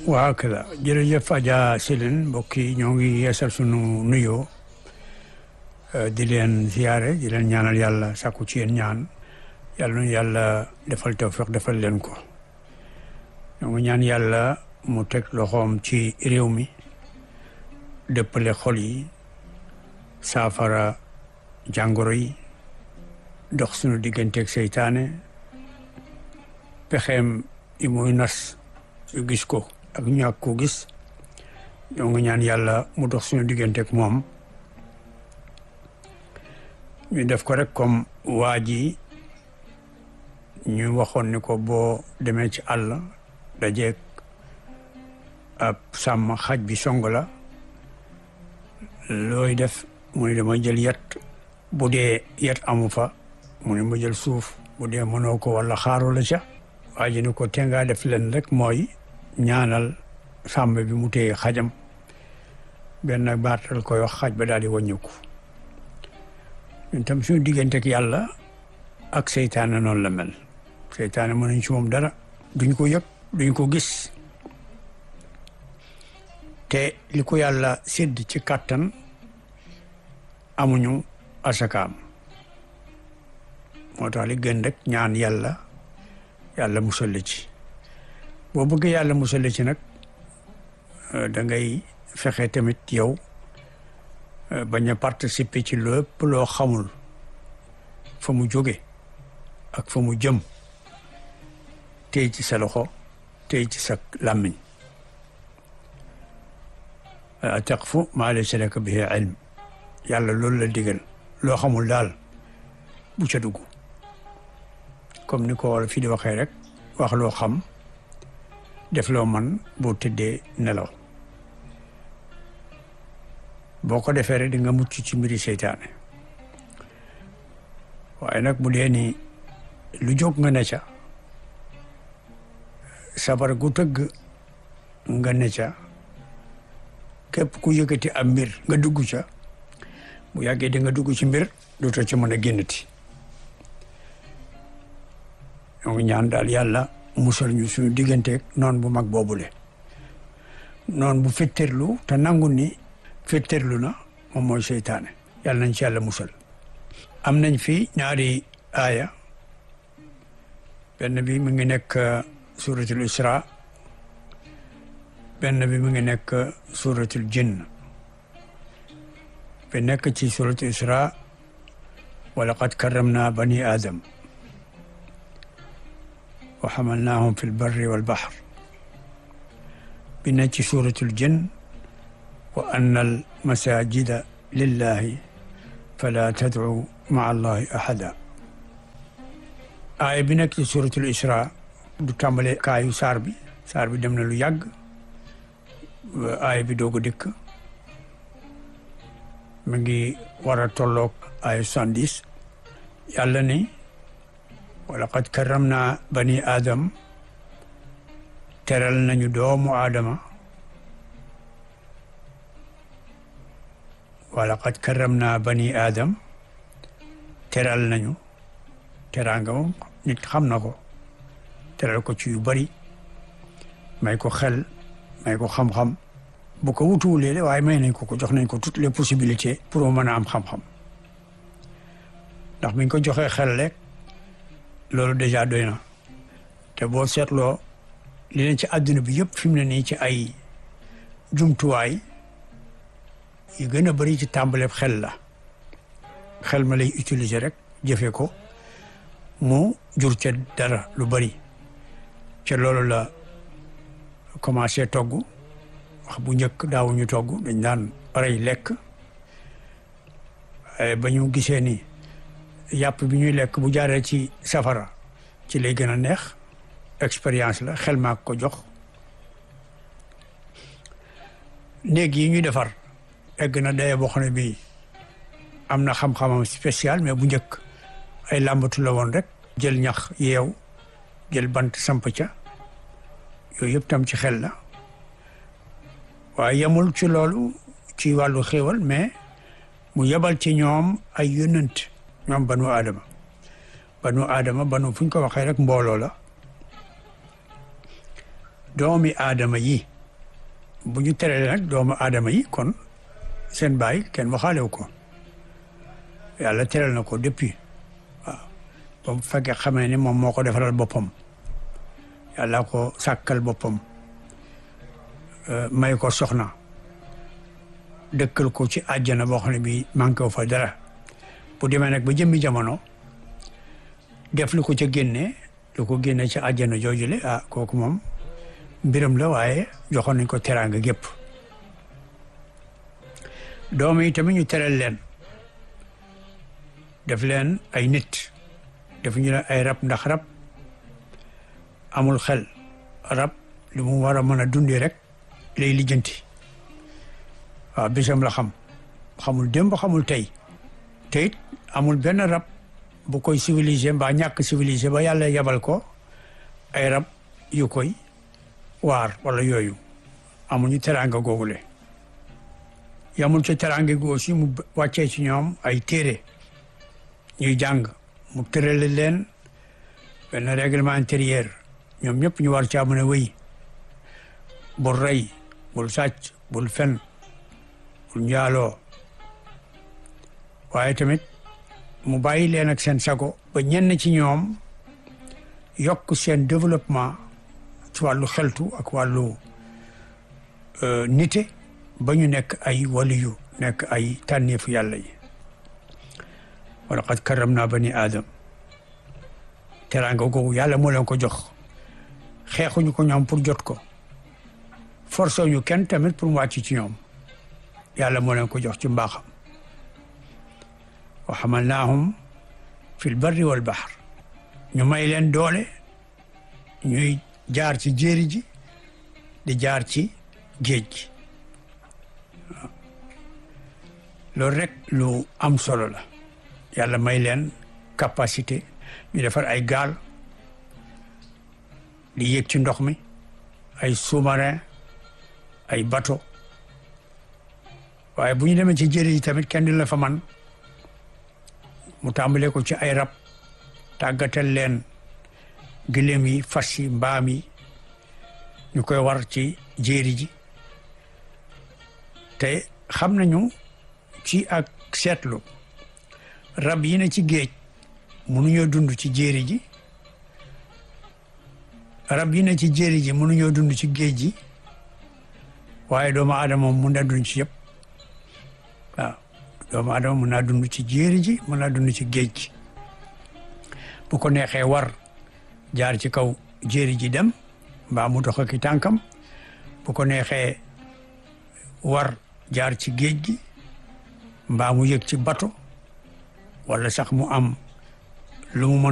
waaw kala jërëjëf Adja Céline mbokk yi ñoo ngi yeesal sunu nuyoo di leen ziyaare di leen ñaanal yàlla sàkku ci yéen ñaan yàlla nu yàlla defal tawfiq defal leen ko ñoo ngi ñaan yàlla mu teg loxoom ci réew mi dëppale xol yi saafara jàngoro yi dox sunu digganteeg seytaane pexeem yi muy nas yu gis ko ak ñàkk ko gis ñoo ngi ñaan yàlla mu dox suñu digganteeg moom ñu def ko rek comme waa ji ñu waxoon ni ko boo demee ci àll dajeeg ab sàmm xaj bi song la looy def mu ne dama jël yet bu dee yet amu fa mu ne ma jël suuf bu dee mënoo ko wala xaaru la ca waa ji ni ko te ngaa def leen rek mooy ñaanal sàmm bi mu téye xajam benn baatal koy wax xaj ba daal di wàññiku ñun tam suñu digganteeg yàlla ak seytaane noonu la mel seytaane mënuñ ci moom dara duñ ko yëg duñ ko gis te li ko yàlla sédd ci kàttan amuñu asakaam moo tax li gën rek ñaan yàlla musal la ci boo bëggee yàlla musal la ci nag da ngay fexe tamit yow bañ a participer ci lépp loo xamul fa mu jóge ak fa mu jëm tey ci sa loxo tey ci sa làmmiñ taqfu maa laysa laka bihi ilm yàlla loolu la digal loo xamul daal bu ca dugg comme ni ko wala fii di waxee rek wax loo xam def loo man boo tëddee nelaw boo ko defee rek di nga mucc ci mbiri seytaane waaye nag bu dee ni lu jóg nga ne ca sabar gu tëgg nga ne ca képp ku yëkkati am mbir nga dugg ca bu yàggee di nga dugg ci mbir dootoo ci mën a génnati ñoo ngi ñaan daal yàlla musal ñu suñu digganteeg noon bu mag boobule noon bu fetterlu te nangu ni fetterlu na moom mooy seytaane yàlla nañ ci yàlla musal am nañ fi ñaari aaya benn bi mu ngi nekk suratul isra benn bi mu ngi nekk suratul jinn bi nekk ci suratul isra wa laqad karramna bani adam wa hamalnaahum fi lbarri walbahr bi nekk ci suratul jinn wa anna almasajida lillahi fala tad'u maa allahi ahada aaya bi nekk ci suratul isra du tàmbale kaayu saar bi dem na lu yàgg aaya bi doog a dikk mu ngi war a tolloog aaya 70 yàlla ni wa laqad karramna bani adam teral nañu doomu aadama wa laqad karramna bani adam teral nañu teraanga moom nit xam na ko teral ko ci yu bari may ko xel may ko xam-xam bu ko wutuwulee waaye may nañ ko jox nañ ko toutes les possibilités pour mu mën a am xam-xam ndax biñ ko joxee xel rek loolu déjà doy na te boo seetloo li leen ci àdduna bi yëpp fi mu ne nii ci ay jumtuwaay yu gën a bari ci tàmbaleeb xel la xel ma lay utiliser rek jëfe ko mu jur ca dara lu bari ca loolu la commencé togg wax bu njëkk daawuñu togg dañ daan rey lekk ba ñu gisee ni yàpp bi ñuy lekk bu jaaree ci safara ci lay gën a neex expérience la xel maa ko jox néeg yi ñuy defar egg na daye boo xam ne bii am na xam-xamam spécial mais bu njëkk ay làmbatu la woon rek jël ñax yeew jël bant samp ca yooyu yëpp tam ci xel la waaye yemul ci loolu ci wàllu xéewal mais mu yebal ci ñoom ay yónnent ñoom banu aadama fu ñu ko waxee rek mbooloo la doomi aadama yi bu ñu terale nag doomu aadama yi kon seen baay kenn waxaalewu ko yàlla teral na ko depuis waaw ba mu fekkee xamee ne moom moo ko defaral boppam yàlla ko sàkkal boppam may ko soxna dëkkal ko ci àjjana boo xam ne bi manqué wu fa dara bu demee nag ba jëmmi jamono def lu ko ca génne lu ko génne ci àjjana joojule ah kooku moom mbiram la waaye joxoon nañ ko teraanga gépp doom yi tamit ñu teral leen def leen ay nit def ñu leen ay rab ndax rab amul xel rab li mu war a mën a dundee rek lay lijjanti waaw bisam la xamul démb xamul tey te it amul benn rab bu koy civilisé mbaa ñàkk civilisé ba yàlla yabal ko ay rab yu koy waar wala yooyu amuñu teraanga googule yamul ci teraanga gi aussi mu wàccee ci ñoom ay téere ñuy jàng mu tërale leen benn règlement intérieur ñoom ñëpp ñu war caa mën a wéy bul rey bul sàcc bul fen bul njaaloo waaye tamit mu bàyyi leen ak seen sago ba ñenn ci ñoom yokk seen développement ci wàllu xeltu ak wàllu nite ba ñu nekk ay waliyu nekk ay tànneefu yàlla yi wa laqad karramna bani aadam teraanga googu yàlla moo leen ko jox xeexuñu ko ñoom pour jot ko forcé ñu kenn tamit pour mu wàcc ci ñoom yàlla moo leen ko jox ci mbaaxam wa hamalnaahum fil barri wal bahr ñu may leen doole ñuy jaar ci jéeri ji di jaar ci géej gi waaw loolu rek lu am solo la yàlla may leen capacité ñu defar ay gaal di yéeg ci ndox mi ay sous-marin ay bateau waaye bu ñu demee ci jéeri ji tamit kenn du la fa man mu tàmbalee ko ci ay rab tàggatal leen gëléem yi fas yi mbaam yi ñu koy war ci jéeri ji te xam nañu ci ak seetlu rab yi ne ci géej mënuñoo dund ci jéeri ji rab yi ne ci jéeri ji mënuñoo dund ci géej ji waaye doomu aadama mun na dund ci yëpp waaw doomu aadama mun naa dund ci jéeri ji mun naa dund ci géej gi bu ko neexee war jaar ci kaw jéeri ji dem mbaa mu dox ak tànkam bu ko neexee war jaar ci géej gi mbaa mu yëg ci bato wala sax mu am lu mu mën